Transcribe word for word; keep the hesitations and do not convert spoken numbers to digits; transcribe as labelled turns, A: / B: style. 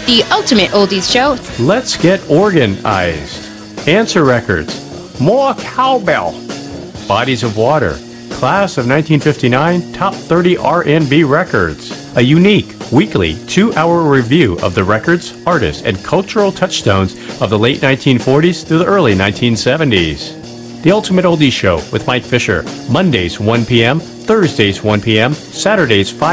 A: The Ultimate Oldies Show.
B: Let's get organized. Answer records. More cowbell. Bodies of Water. Class of nineteen fifty-nine Top thirty R and B Records. A unique, weekly, two-hour review of the records, artists, and cultural touchstones of the late nineteen forties through the early nineteen seventies. The Ultimate Oldies Show with Mike Fisher. Mondays, one p.m., Thursdays, one p.m., Saturdays, five